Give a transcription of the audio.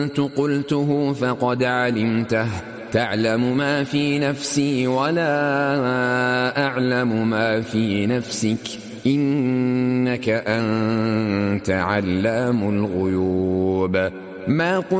قلته فقد علمته تعلم ما في نفسي ولا أعلم ما في نفسك إنك أنت علام الغيوب. ما